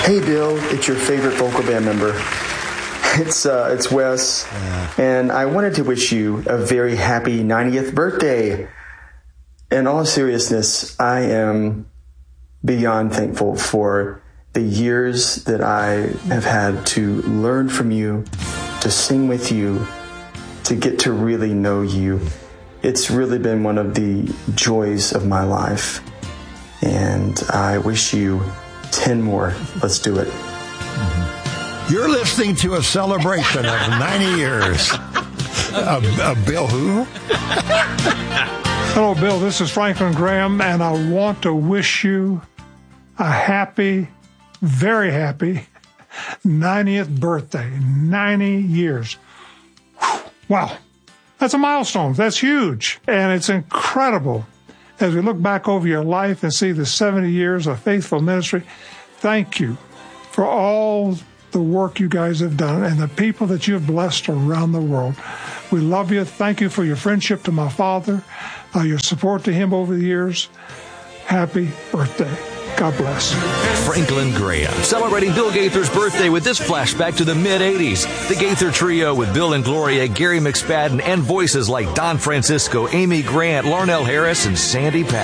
Hey, Bill, it's your favorite vocal band member. It's Wes, and I wanted to wish you a very happy 90th birthday. In all seriousness, I am beyond thankful for the years that I have had to learn from you, to sing with you, to get to really know you. It's really been one of the joys of my life, and I wish you 10 more. Let's do it. You're listening to a celebration of 90 years. Bill who? Hello, Bill. This is Franklin Graham, and I want to wish you a happy, very happy 90th birthday. 90 years. Wow. That's a milestone. That's huge. And it's incredible. As we look back over your life and see the 70 years of faithful ministry, thank you for all the work you guys have done and the people that you have blessed around the world. We love you. Thank you for your friendship to my father, your support to him over the years. Happy birthday. God bless. Franklin Graham, celebrating Bill Gaither's birthday with this flashback to the mid-'80s. The Gaither Trio with Bill and Gloria, Gary McSpadden, and voices like Don Francisco, Amy Grant, Larnell Harris, and Sandy Patton.